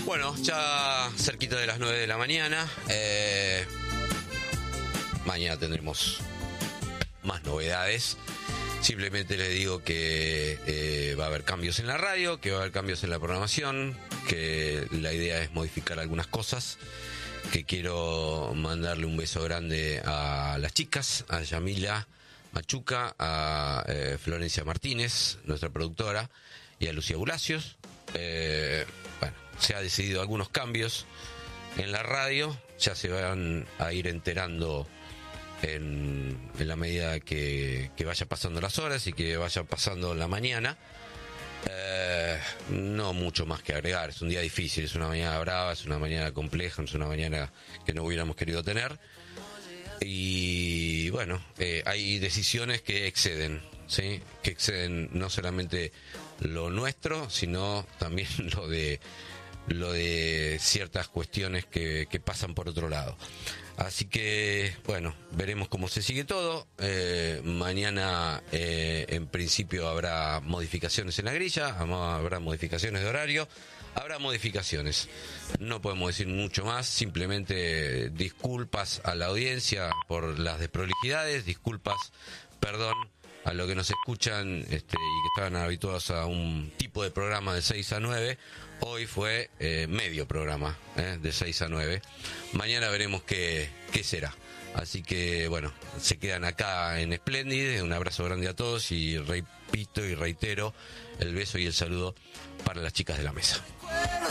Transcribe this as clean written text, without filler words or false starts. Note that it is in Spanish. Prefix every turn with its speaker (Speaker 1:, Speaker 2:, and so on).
Speaker 1: Bueno, ya cerquita de las 9 de la mañana. Mañana tendremos más novedades. Simplemente les digo que va a haber cambios en la radio, que va a haber cambios en la programación, que la idea es modificar algunas cosas, que quiero mandarle un beso grande a las chicas, a Yamila Machuca, a Florencia Martínez, nuestra productora, y a Lucía Bulacios. Bueno, se ha decidido algunos cambios en la radio, ya se van a ir enterando en la medida que vaya pasando las horas y que vaya pasando la mañana. No mucho más que agregar, es un día difícil, es una mañana brava, es una mañana compleja, es una mañana que no hubiéramos querido tener. Y bueno, hay decisiones que exceden, ¿sí? Que exceden no solamente lo nuestro, sino también lo de ciertas cuestiones que pasan por otro lado. Así que, bueno, veremos cómo se sigue todo. Mañana, en principio, habrá modificaciones en la grilla, habrá modificaciones de horario, habrá modificaciones. No podemos decir mucho más, simplemente disculpas a la audiencia por las desprolijidades, disculpas, perdón a los que nos escuchan y que estaban habituados a un tipo de programa de 6 a 9. Hoy fue medio programa, de 6 a 9. Mañana veremos qué será. Así que, bueno, se quedan acá en Splendid. Un abrazo grande a todos y repito y reitero el beso y el saludo para las chicas de la mesa.